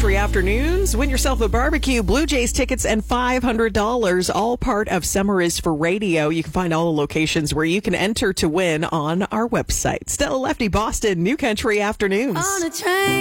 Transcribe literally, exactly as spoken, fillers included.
Country Afternoons. Win yourself a barbecue, Blue Jays tickets, and five hundred dollars, all part of Summer is for Radio. You can find all the locations where you can enter to win on our website. Stella Lefty, Boston, New Country Afternoons. On a train.